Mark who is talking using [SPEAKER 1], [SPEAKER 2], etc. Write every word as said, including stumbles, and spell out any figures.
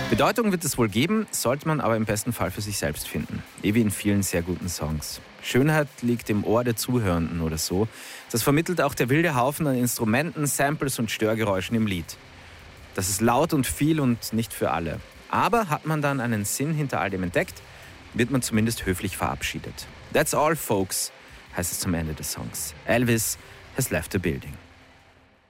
[SPEAKER 1] Bedeutung wird es wohl geben, sollte man aber im besten Fall für sich selbst finden. Eh wie in vielen sehr guten Songs. Schönheit liegt im Ohr der Zuhörenden oder so. Das vermittelt auch der wilde Haufen an Instrumenten, Samples und Störgeräuschen im Lied. Das ist laut und viel und nicht für alle. Aber hat man dann einen Sinn hinter all dem entdeckt, wird man zumindest höflich verabschiedet. That's all, folks, heißt es zum Ende des Songs. Elvis has left the building.